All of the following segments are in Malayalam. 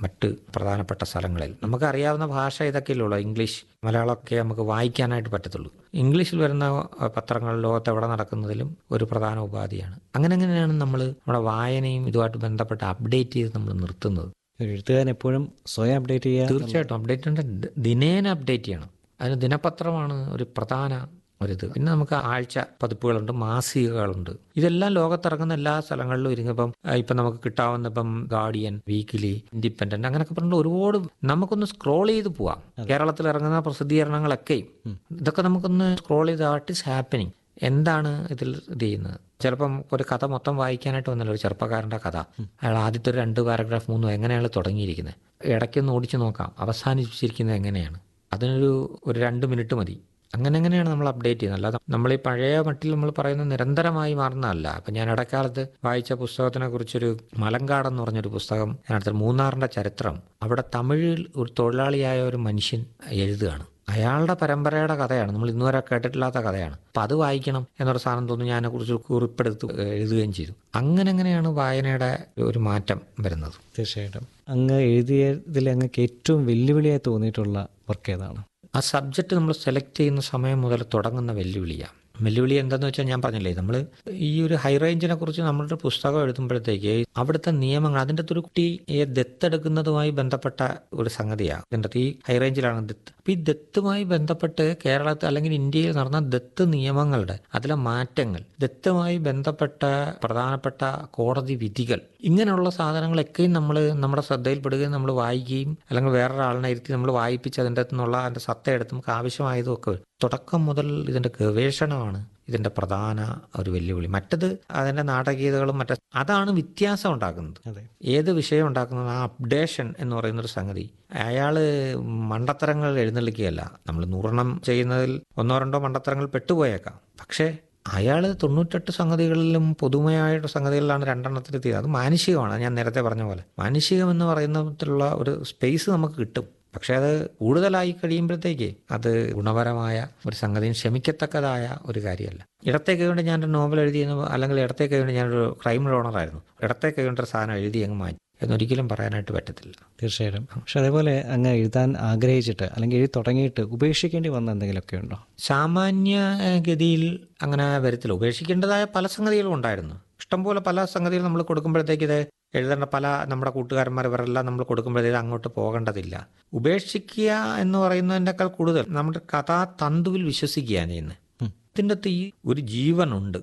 മറ്റ് പ്രധാനപ്പെട്ട സ്ഥലങ്ങളിൽ. നമുക്കറിയാവുന്ന ഭാഷ ഇതൊക്കെയല്ലോ, ഇംഗ്ലീഷ്, മലയാളമൊക്കെ നമുക്ക് വായിക്കാനായിട്ട് പറ്റത്തുള്ളൂ. ഇംഗ്ലീഷിൽ വരുന്ന പത്രങ്ങൾ ലോകത്ത് എവിടെ നടക്കുന്നതിലും ഒരു പ്രധാന ഉപാധിയാണ്. അങ്ങനെയാണ് നമ്മൾ നമ്മുടെ വായനയും ഇതുമായിട്ട് ബന്ധപ്പെട്ട് അപ്ഡേറ്റ് ചെയ്ത് നമ്മൾ നിർത്തുന്നത്. ഒരു എഴുത്തുകാരൻ എപ്പോഴും സ്വയം അപ്ഡേറ്റ് ചെയ്യുക. തീർച്ചയായിട്ടും അപ്ഡേറ്റ് ഉണ്ട്. ദിനേന അപ്ഡേറ്റ് ചെയ്യണം. അതിന് ദിനപത്രമാണ് ഒരു പ്രധാന ഒരിത്. പിന്നെ നമുക്ക് ആഴ്ച പതിപ്പുകളുണ്ട്, മാസികകളുണ്ട്. ഇതെല്ലാം ലോകത്തിറങ്ങുന്ന എല്ലാ സ്ഥലങ്ങളിലും ഇരിക്കും. ഇപ്പം നമുക്ക് കിട്ടാവുന്ന ഗാർഡിയൻ, വീക്കിലി, ഇൻഡിപെൻഡന്റ്, അങ്ങനെയൊക്കെ പറഞ്ഞിട്ട് ഒരുപാട് നമുക്കൊന്ന് സ്ക്രോൾ ചെയ്ത് പോവാം. കേരളത്തിൽ ഇറങ്ങുന്ന പ്രസിദ്ധീകരണങ്ങളൊക്കെയും ഇതൊക്കെ നമുക്കൊന്ന് സ്ക്രോൾ ചെയ്ത് വാട്ട് ഈസ് ഹാപ്പനിങ്, എന്താണ് ഇതിൽ ഇത് ചെയ്യുന്നത്. ചിലപ്പം ഒരു കഥ മൊത്തം വായിക്കാനായിട്ട് വന്നല്ലോ, ഒരു ചെറുപ്പക്കാരൻ്റെ കഥ. അയാൾ ആദ്യത്തെ ഒരു 2 പാരഗ്രാഫ് 3 എങ്ങനെയാണ് തുടങ്ങിയിരിക്കുന്നത്, ഇടയ്ക്കൊന്ന് ഓടിച്ച് നോക്കാം അവസാനിപ്പിച്ചിരിക്കുന്നത് എങ്ങനെയാണ്. അതിനൊരു 2 മിനിറ്റ് മതി. അങ്ങനെയാണ് നമ്മൾ അപ്ഡേറ്റ് ചെയ്യുന്നത്. അല്ലാതെ നമ്മൾ ഈ പഴയ മട്ടിൽ നമ്മൾ പറയുന്നത് നിരന്തരമായി മാറുന്നതല്ല. അപ്പം ഞാൻ ഇടക്കാലത്ത് വായിച്ച പുസ്തകത്തിനെ കുറിച്ചൊരു മലങ്കാടെന്ന് പറഞ്ഞൊരു പുസ്തകം ഞാൻ അടുത്ത മൂന്നാറിൻ്റെ ചരിത്രം. അവിടെ തമിഴിൽ ഒരു തൊഴിലാളിയായ ഒരു മനുഷ്യൻ എഴുതുകയാണ്. അയാളുടെ പരമ്പരയുടെ കഥയാണ്, നമ്മൾ ഇന്നുവരെ കേട്ടിട്ടില്ലാത്ത കഥയാണ്. അപ്പം അത് വായിക്കണം എന്നൊരു സാധനം തോന്നുന്നു. ഞാൻ അതിനെക്കുറിച്ച് കുറിപ്പെടുത്ത് എഴുതുകയും ചെയ്തു. അങ്ങനെയാണ് വായനയുടെ ഒരു മാറ്റം വരുന്നത്. തീർച്ചയായിട്ടും. അങ്ങ് എഴുതിയതിൽ അങ്ങക്ക് ഏറ്റവും വെല്ലുവിളിയായി തോന്നിയിട്ടുള്ള വർക്ക് ഏതാണ്? ആ സബ്ജക്റ്റ് നമ്മൾ സെലക്ട് ചെയ്യുന്ന സമയം മുതൽ തുടങ്ങുന്ന വെല്ലുവിളിയാണ്. വെല്ലുവിളി എന്താണെന്ന് വെച്ചാൽ ഞാൻ പറഞ്ഞില്ലേ, നമ്മൾ ഈ ഒരു ഹൈ റേഞ്ചിനെ കുറിച്ച് നമ്മളുടെ പുസ്തകം എഴുതുമ്പോഴത്തേക്ക് അവിടുത്തെ നിയമങ്ങൾ, അതിൻ്റെ ഒരു കുട്ടിയെ ദത്തെടുക്കുന്നതുമായി ബന്ധപ്പെട്ട ഒരു സംഗതിയാണ്. ഇതിൻ്റെ ഈ ഹൈ റേഞ്ചിലാണ് ദത്ത്. അപ്പം ഈ ദത്തുമായി ബന്ധപ്പെട്ട് കേരളത്തിൽ അല്ലെങ്കിൽ ഇന്ത്യയിൽ നടന്ന ദത്ത് നിയമങ്ങളുടെ അതിലെ മാറ്റങ്ങൾ, ദത്തുമായി ബന്ധപ്പെട്ട പ്രധാനപ്പെട്ട കോടതി വിധികൾ, ഇങ്ങനെയുള്ള സാധനങ്ങളൊക്കെയും നമ്മൾ നമ്മുടെ ശ്രദ്ധയിൽപ്പെടുകയും നമ്മൾ വായിക്കുകയും അല്ലെങ്കിൽ വേറൊരാളിനെ ഇരുത്തി നമ്മൾ വായിപ്പിച്ച് അതിൻ്റെ അകത്തുനിന്നുള്ള അതിൻ്റെ സത്ത എടുത്ത് നമുക്ക് ആവശ്യമായതും ഒക്കെ തുടക്കം മുതൽ ഇതിൻ്റെ ഗവേഷണമാണ് ഇതിൻ്റെ പ്രധാന ഒരു വെല്ലുവിളി. മറ്റത് അതിൻ്റെ നാടകീയതകളും അതാണ് വ്യത്യാസം ഉണ്ടാക്കുന്നത്. ഏത് വിഷയം ഉണ്ടാക്കുന്നത് ആ അപ്ഡേഷൻ എന്ന് പറയുന്നൊരു സംഗതി. അയാൾ മണ്ടത്തരങ്ങൾ എഴുന്നള്ളിക്കുകയല്ല. നമ്മൾ 100 ചെയ്യുന്നതിൽ 1-2 മണ്ടത്തരങ്ങൾ പെട്ടുപോയേക്കാം. പക്ഷേ അയാൾ 98 സംഗതികളിലും പൊതുമയായിട്ട് സംഗതികളിലാണ് 2 എത്തിയത്. അത് മാനുഷികമാണ്. ഞാൻ നേരത്തെ പറഞ്ഞ പോലെ മാനുഷികം എന്ന് പറയുന്നതിലുള്ള ഒരു സ്പേസ് നമുക്ക് കിട്ടും. പക്ഷെ അത് കൂടുതലായി കഴിയുമ്പോഴത്തേക്ക് അത് ഗുണപരമായ ഒരു സംഗതിയും ക്ഷമിക്കത്തക്കതായ ഒരു കാര്യമല്ല. ഇടത്തേക്ക് വേണ്ടി ഞാനൊരു നോവൽ എഴുതിയെന്ന്, അല്ലെങ്കിൽ ഇടത്തേക്ക് വേണ്ടി ഞാനൊരു ക്രൈം റോണറായിരുന്നു, ഇടത്തേക്ക് വേണ്ട ഒരു സാധനം എഴുതി അങ്ങ് മാറ്റി എന്നൊരിക്കലും പറയാനായിട്ട് പറ്റത്തില്ല. തീർച്ചയായിട്ടും. പക്ഷെ അതേപോലെ അങ്ങ് എഴുതാൻ ആഗ്രഹിച്ചിട്ട് അല്ലെങ്കിൽ എഴുതി തുടങ്ങിയിട്ട് ഉപേക്ഷിക്കേണ്ടി വന്ന എന്തെങ്കിലുമൊക്കെ ഉണ്ടോ? സാമാന്യഗതിയിൽ അങ്ങനെ വരത്തില്ല. ഉപേക്ഷിക്കേണ്ടതായ പല സംഗതികളും ഉണ്ടായിരുന്നു. ഇഷ്ടംപോലെ പല സംഗതികൾ നമ്മൾ കൊടുക്കുമ്പോഴത്തേക്ക് ഇത് എഴുതേണ്ട പല നമ്മുടെ കൂട്ടുകാരന്മാർ ഇവരെല്ലാം നമ്മൾ കൊടുക്കുമ്പോഴത്തേക്ക് അങ്ങോട്ട് പോകേണ്ടതില്ല. ഉപേക്ഷിക്കുക എന്ന് പറയുന്നതിനേക്കാൾ കൂടുതൽ നമ്മുടെ കഥാതന്തുവിൽ വിശ്വസിക്കുകയാണ് ചെയ്യുന്നത്. ഇതിൻ്റെ അകത്ത് ഈ ഒരു ജീവനുണ്ട്.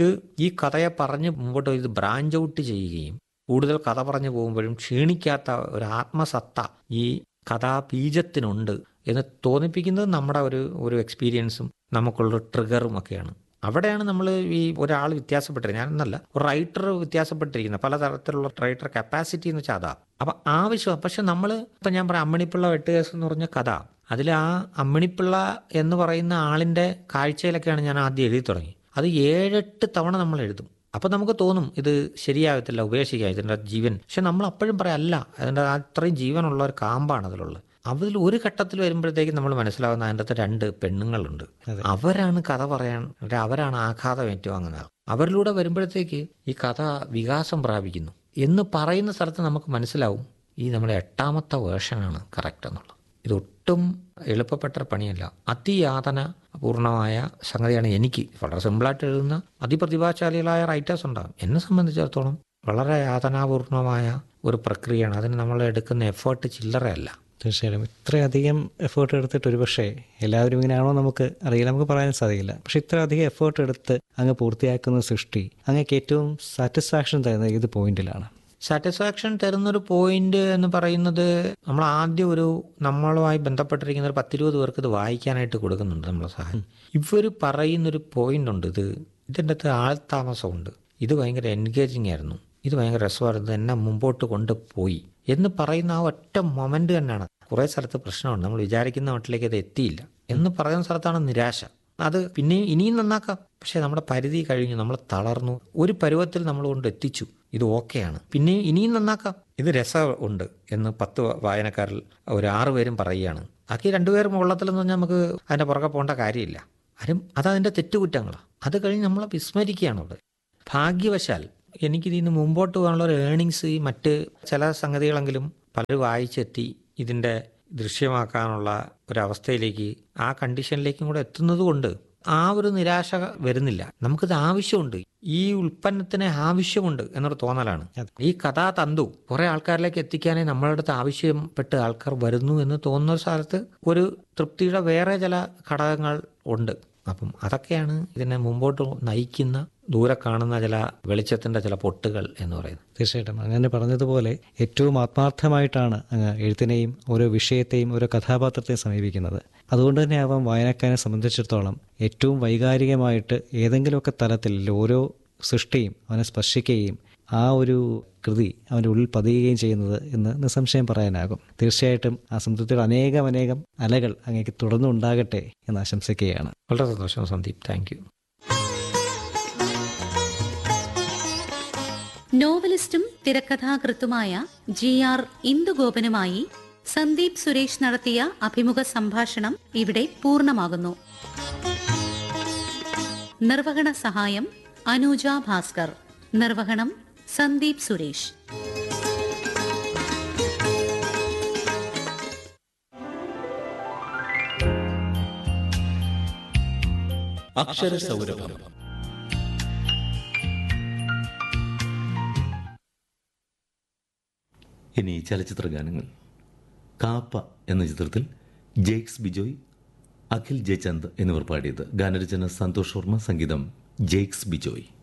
ഈ കഥയെ പറഞ്ഞ് മുമ്പോട്ട് ഇത് ബ്രാഞ്ച് ഔട്ട് ചെയ്യുകയും കൂടുതൽ കഥ പറഞ്ഞു പോകുമ്പോഴും ക്ഷീണിക്കാത്ത ഒരു ആത്മസത്ത ഈ കഥാബീജത്തിനുണ്ട് എന്ന് തോന്നിപ്പിക്കുന്നത് നമ്മുടെ ഒരു എക്സ്പീരിയൻസും നമുക്കുള്ള ട്രിഗറും ഒക്കെയാണ്. അവിടെയാണ് നമ്മൾ ഈ ഒരാൾ വ്യത്യാസപ്പെട്ടിരിക്കുന്നത്. ഞാനെന്നല്ല, ഒരു റൈറ്റർ വ്യത്യാസപ്പെട്ടിരിക്കുന്നത്. പലതരത്തിലുള്ള റൈറ്റർ കപ്പാസിറ്റി എന്ന് വെച്ചാൽ അതാ. അപ്പം ആവശ്യം. പക്ഷെ നമ്മൾ ഇപ്പം ഞാൻ പറയാം, അമ്മിണിപ്പിള്ള 8 കേസ് എന്ന് പറഞ്ഞ കഥ, അതിൽ ആ അമ്മിണിപ്പിള്ള എന്ന് പറയുന്ന ആളിൻ്റെ കാഴ്ചയിലൊക്കെയാണ് ഞാൻ ആദ്യം എഴുതി തുടങ്ങി. അത് 7-8 തവണ നമ്മൾ എഴുതും. അപ്പം നമുക്ക് തോന്നും ഇത് ശരിയാകത്തില്ല, ഉപേക്ഷിക്കാം ഇതിൻ്റെ ജീവൻ. പക്ഷെ നമ്മൾ അപ്പോഴും പറയാം അല്ല, അതിൻ്റെ അത്രയും ജീവനുള്ള ഒരു കാമ്പാണ് അതിലുള്ളത്. അതിൽ ഒരു ഘട്ടത്തിൽ വരുമ്പോഴത്തേക്കും നമ്മൾ മനസ്സിലാവുന്ന അതിൻ്റെ അകത്ത് 2 പെണ്ണുങ്ങളുണ്ട്. അവരാണ് കഥ പറയാൻ, അവരാണ് ആഘാതം ഏറ്റുവാങ്ങുന്നത്. അവരിലൂടെ വരുമ്പോഴത്തേക്ക് ഈ കഥ വികാസം പ്രാപിക്കുന്നു എന്ന് പറയുന്ന സ്ഥലത്ത് നമുക്ക് മനസ്സിലാവും ഈ നമ്മുടെ 8ാമത്തെ വേർഷനാണ് കറക്റ്റ് എന്നുള്ളത്. ഇതൊട്ടും എളുപ്പപ്പെട്ട പണിയല്ല. അതിയാതന പൂർണ്ണമായ സംഗതിയാണ്. എനിക്ക് വളരെ സിമ്പിളായിട്ട് എഴുതുന്ന അതിപ്രതിഭാശാലികളായ റൈറ്റേഴ്സ് ഉണ്ടാകും. എന്നെ സംബന്ധിച്ചിടത്തോളം വളരെ യാതനാപൂർണമായ ഒരു പ്രക്രിയയാണ്. അതിന് നമ്മൾ എടുക്കുന്ന എഫേർട്ട് ചില്ലറയല്ല. തീർച്ചയായും. ഇത്രയധികം എഫേർട്ട് എടുത്തിട്ട് ഒരുപക്ഷെ എല്ലാവരും ഇങ്ങനെയാണോ നമുക്ക് അറിയില്ല, നമുക്ക് പറയാൻ സാധിക്കില്ല. പക്ഷെ ഇത്രയധികം എഫേർട്ട് എടുത്ത് അങ്ങ് പൂർത്തിയാക്കുന്ന സൃഷ്ടി അങ്ങക്ക് ഏറ്റവും സാറ്റിസ്ഫാക്ഷൻ തരുന്നത് ഏത് പോയിന്റിലാണ്? സാറ്റിസ്ഫാക്ഷൻ തരുന്നൊരു പോയിന്റ് എന്ന് പറയുന്നത്, നമ്മൾ ആദ്യം നമ്മളുമായി ബന്ധപ്പെട്ടിരിക്കുന്ന ഒരു 10-20 പേർക്ക് ഇത് വായിക്കാനായിട്ട് കൊടുക്കുന്നുണ്ട് നമ്മളെ സഹായം. ഇവർ പറയുന്നൊരു പോയിന്റ് ഉണ്ട്, ഇതിൻ്റെ അകത്ത് ആൾതാമസമുണ്ട്, ഇത് ഭയങ്കര എൻഗേജിങ് ആയിരുന്നു, ഇത് ഭയങ്കര രസമായിരുന്നു, എന്നെ മുമ്പോട്ട് കൊണ്ടുപോയി എന്ന് പറയുന്ന ആ ഒറ്റ മൊമെന്റ് തന്നെയാണ്. കുറേ സ്ഥലത്ത് പ്രശ്നമുണ്ട്, നമ്മൾ വിചാരിക്കുന്ന മട്ടിലേക്ക് അത് എത്തിയില്ല എന്ന് പറയുന്ന സ്ഥലത്താണ് നിരാശ. അത് പിന്നെയും ഇനിയും നന്നാക്കാം, പക്ഷെ നമ്മുടെ പരിധി കഴിഞ്ഞു, നമ്മൾ തളർന്നു, ഒരു പരുവത്തിൽ നമ്മൾ കൊണ്ട് എത്തിച്ചു, ഇത് ഓക്കെയാണ്, പിന്നെയും ഇനിയും നന്നാക്കാം, ഇത് രസമുണ്ട് എന്ന് 10 വായനക്കാരിൽ ഒരു 6 പേരും പറയുകയാണ്. ബാക്കി 2 പേരും വെള്ളത്തിലെന്ന് പറഞ്ഞാൽ നമുക്ക് അതിൻ്റെ പുറകെ പോകേണ്ട കാര്യമില്ല. അതതിൻ്റെ തെറ്റുകുറ്റങ്ങളാണ്. അത് കഴിഞ്ഞ് നമ്മളെ വിസ്മരിക്കുകയാണ് അവിടെ. ഭാഗ്യവശാൽ എനിക്കിതിൽ നിന്ന് മുമ്പോട്ട് പോകാനുള്ള ഒരു ഏണിങ്സ് ഈ മറ്റ് ചില സംഗതികളെങ്കിലും പലരും വായിച്ചെത്തി ഇതിൻ്റെ ദൃശ്യമാക്കാനുള്ള ഒരവസ്ഥയിലേക്ക്, ആ കണ്ടീഷനിലേക്കും കൂടെ എത്തുന്നത് കൊണ്ട് ആ ഒരു നിരാശ വരുന്നില്ല. നമുക്കിത് ആവശ്യമുണ്ട്, ഈ ഉൽപ്പന്നത്തിന് ആവശ്യമുണ്ട് എന്നൊരു തോന്നലാണ്. ഈ കഥാതന്തു കുറെ ആൾക്കാരിലേക്ക് എത്തിക്കാനേ നമ്മളുടെ അടുത്ത് ആവശ്യപ്പെട്ട് ആൾക്കാർ വരുന്നു എന്ന് തോന്നുന്ന സ്ഥലത്ത് ഒരു തൃപ്തിയുടെ വേറെ ചില ഘടകങ്ങൾ ഉണ്ട്. അപ്പം അതൊക്കെയാണ് ഇതിനെ മുമ്പോട്ട് നയിക്കുന്ന, ദൂരെ കാണുന്ന ചില വെളിച്ചത്തിന്റെ ചില പൊട്ടുകൾ എന്ന് പറയുന്നത്. തീർച്ചയായിട്ടും അങ്ങനെ പറഞ്ഞതുപോലെ ഏറ്റവും ആത്മാർത്ഥമായിട്ടാണ് അങ്ങ് എഴുത്തിനെയും ഓരോ വിഷയത്തെയും ഓരോ കഥാപാത്രത്തെയും സമീപിക്കുന്നത്. അതുകൊണ്ട് തന്നെ ആവാം വായനക്കാരനെ സംബന്ധിച്ചിടത്തോളം ഏറ്റവും വൈകാരികമായിട്ട് ഏതെങ്കിലുമൊക്കെ തലത്തിൽ ഓരോ സൃഷ്ടിയും അവനെ സ്പർശിക്കുകയും ആ ഒരു കൃതി അവൻ്റെ ഉള്ളിൽ പതിയുകയും ചെയ്യുന്നത് എന്ന് നിസ്സംശയം പറയാനാകും. തീർച്ചയായിട്ടും ആ സംതൃപ്തിയുടെ അനേകം അലകൾ അങ്ങേക്ക് തുടർന്നുണ്ടാകട്ടെ എന്ന് ആശംസിക്കുകയാണ്. വളരെ സന്തോഷം Sandeep, thank you. നോവലിസ്റ്റും തിരക്കഥാകൃത്തുമായ GR ഇന്ദുഗോപനുമായി Sandeep Suresh നടത്തിയ അഭിമുഖ സംഭാഷണം ഇവിടെ പൂർണ്ണമാകുന്നു. നിർവഹണ സഹായം അനൂജ ഭാസ്കർ. നിർവഹണം സന്ദീപ് സുരേഷ്. അക്ഷരസൗരഭം. ഇനി ചലച്ചിത്ര ഗാനങ്ങൾ. കാപ്പ എന്ന ചിത്രത്തിൽ ജെയ്ക്സ് ബിജോയ്, അഖിൽ ജയചന്ദ് എന്നിവർ പാടിയത്. ഗാനരചന സന്തോഷ് വർമ്മ, സംഗീതം ജെയ്ക്സ് ബിജോയ്.